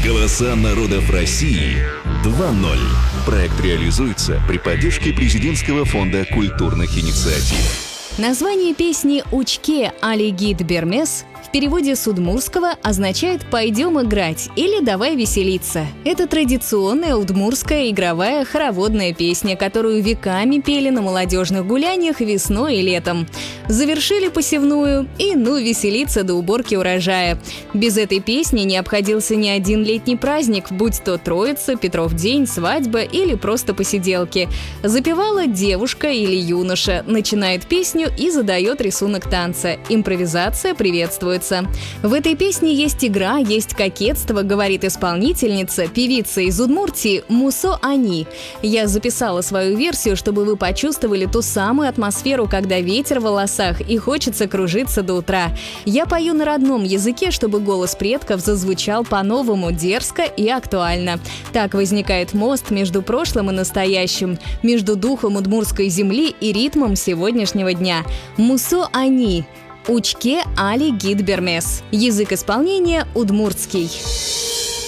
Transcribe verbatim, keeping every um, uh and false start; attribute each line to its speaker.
Speaker 1: Голоса народов России два ноль. Проект реализуется при поддержке Президентского фонда культурных инициатив.
Speaker 2: Название песни «Учке али гид бермес» в переводе с удмуртского означает «пойдем играть» или «давай веселиться». Это традиционная удмуртская игровая хороводная песня, которую веками пели на молодежных гуляниях весной и летом. Завершили посевную и ну веселиться до уборки урожая. Без этой песни не обходился ни один летний праздник, будь то Троица, Петров день, свадьба или просто посиделки. Запевала девушка или юноша, начинает песню и задает рисунок танца. Импровизация приветствуется. В этой песне есть игра, есть кокетство, говорит исполнительница, певица из Удмуртии Мусо Ани. Я записала свою версию, чтобы вы почувствовали ту самую атмосферу, когда ветер в волосах и хочется кружиться до утра. Я пою на родном языке, чтобы голос предков зазвучал по-новому, дерзко и актуально. Так возникает мост между прошлым и настоящим, между духом удмуртской земли и ритмом сегодняшнего дня. Мусо Ани. Учке али гид бермес. Язык исполнения удмуртский.